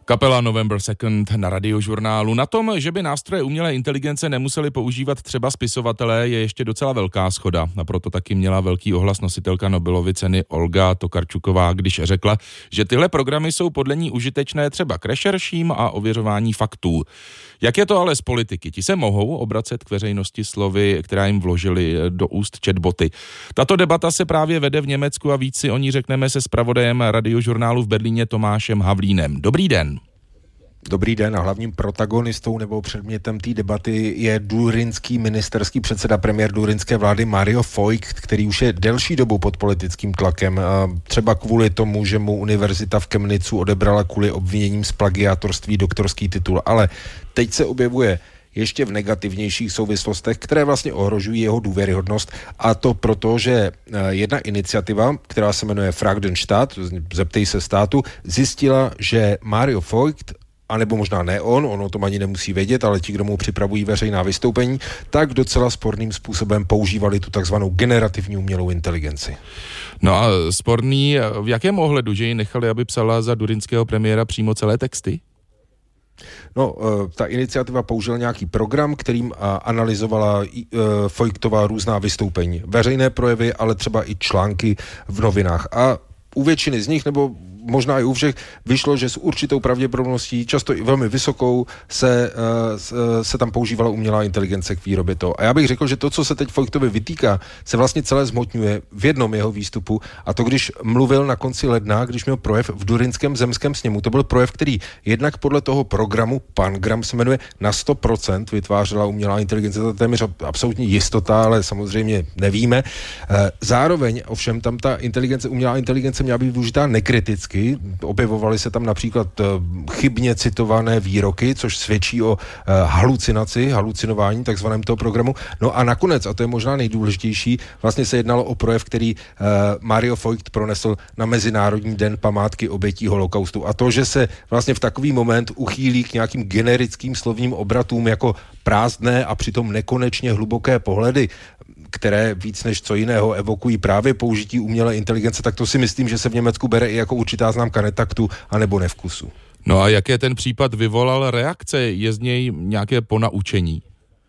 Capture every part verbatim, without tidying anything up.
Kapela November second na Radiožurnálu. Na tom, že by nástroje umělé inteligence nemuseli používat třeba spisovatelé, je ještě docela velká shoda. A proto taky měla velký ohlas nositelka Nobelovy ceny Olga Tokarčuková, když řekla, že tyhle programy jsou podle ní užitečné třeba k rešerším a ověřování faktů. Jak je to ale z politiky? Ti se mohou obracet k veřejnosti slovy, která jim vložili do úst chatboty. Tato debata se právě vede v Německu a víc si o ní řekneme se zpravodajem Radiožurnálu v Berlíně Tomášem Havlínem. Dobrý den. Dobrý den a hlavním protagonistou nebo předmětem té debaty je durynský ministerský předseda, premiér durynské vlády Mario Voigt, který už je delší dobu pod politickým tlakem. Třeba kvůli tomu, že mu univerzita v Chemnitzu odebrala kvůli obviněním z plagiátorství doktorský titul. Ale teď se objevuje ještě v negativnějších souvislostech, které vlastně ohrožují jeho důvěryhodnost, a to proto, že jedna iniciativa, která se jmenuje Frag den Staat, zeptej se státu, zjistila, že Mario Voigt, anebo možná ne on, on o tom ani nemusí vědět, ale ti, kdo mu připravují veřejná vystoupení, tak docela sporným způsobem používali tu takzvanou generativní umělou inteligenci. No a sporný v jakém ohledu, že ji nechali, aby psala za durynského premiéra přímo celé texty? No, ta iniciativa použila nějaký program, kterým analyzovala Voigtova různá vystoupení. Veřejné projevy, ale třeba i články v novinách. A u většiny z nich, nebo možná i u všech, vyšlo, že s určitou pravděpodobností, často i velmi vysokou, se, se tam používala umělá inteligence k výrobě toho. A já bych řekl, že to, co se teď Voigtovi vytýká, se vlastně celé zhmotňuje v jednom jeho výstupu, a to když mluvil na konci ledna, když měl projev v Durynském zemském sněmu. To byl projev, který jednak podle toho programu Pangram se jmenuje na sto procent vytvářela umělá inteligence. To je téměř absolutní jistota, ale samozřejmě nevíme. Zároveň ovšem tam ta inteligence, umělá inteligence měla být využitá nekriticky. Objevovaly se tam například chybně citované výroky, což svědčí o halucinaci, halucinování takzvaném toho programu. No a nakonec, a to je možná nejdůležitější, vlastně se jednalo o projev, který Mario Voigt pronesl na Mezinárodní den památky obětí holokaustu. A to, že se vlastně v takový moment uchýlí k nějakým generickým slovním obratům jako prázdné a přitom nekonečně hluboké pohledy, které víc než co jiného evokují právě použití umělé inteligence, tak to si myslím, že se v Německu bere i jako určitá známka netaktu anebo nevkusu. No a jaké ten případ vyvolal reakce? Je z něj nějaké ponaučení?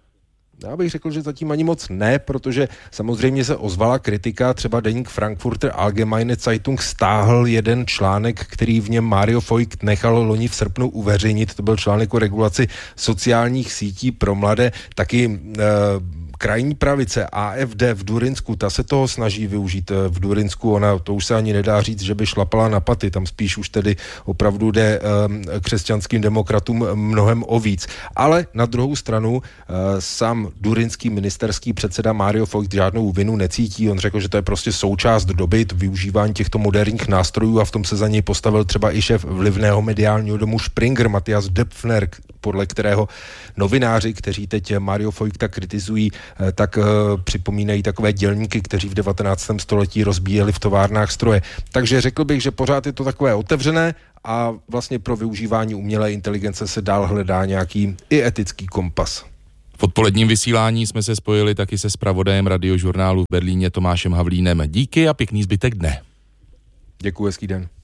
Já bych řekl, že zatím ani moc ne, protože samozřejmě se ozvala kritika, třeba deník Frankfurter Allgemeine Zeitung stáhl jeden článek, který v něm Mario Voigt nechal loni v srpnu uveřejnit, to byl článek o regulaci sociálních sítí pro mladé, taky e, krajní pravice A F D v Durynsku, ta se toho snaží využít v Durynsku, ona to už se ani nedá říct, že by šlapala na paty, tam spíš už tedy opravdu jde um, křesťanským demokratům mnohem o víc. Ale na druhou stranu uh, sám durynský ministerský předseda Mario Voigt žádnou vinu necítí, on řekl, že to je prostě součást doby, to využívání těchto moderních nástrojů, a v tom se za něj postavil třeba i šéf vlivného mediálního domu Springer, Matthias Döpfner, podle kterého novináři, kteří teď Mario Voigta kritizují, tak uh, připomínají takové dělníky, kteří v devatenáctém století rozbíjeli v továrnách stroje. Takže řekl bych, že pořád je to takové otevřené a vlastně pro využívání umělé inteligence se dál hledá nějaký i etický kompas. V odpoledním vysílání jsme se spojili taky se zpravodajem Radiožurnálu v Berlíně Tomášem Havlínem. Díky a pěkný zbytek dne. Děkuji, hezký den.